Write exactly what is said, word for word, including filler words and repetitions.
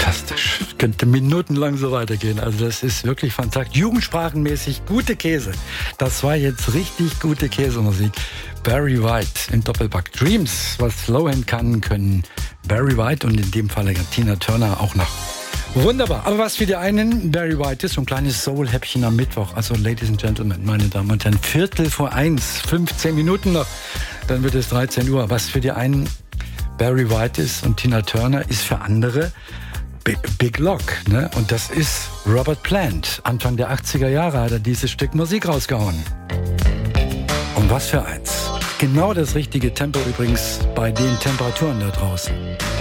fantastisch. Könnte minutenlang so weitergehen. Also das ist wirklich fantastisch. Jugendsprachenmäßig gute Käse. Das war jetzt richtig gute Käsemusik. Barry White im Doppelpack. Dreams, was Lohan kann, können Barry White und in dem Fall Tina Turner auch noch. Wunderbar. Aber was für die einen Barry White ist, so ein kleines Soul-Häppchen am Mittwoch. Also, Ladies and Gentlemen, meine Damen und Herren, Viertel vor eins, fünfzehn Minuten noch, dann wird es dreizehn Uhr. Was für die einen Barry White ist und Tina Turner, ist für andere Big, Big Lock. Ne? Und das ist Robert Plant. Anfang der achtziger Jahre hat er dieses Stück Musik rausgehauen. Und was für eins. Genau das richtige Tempo übrigens bei den Temperaturen da draußen.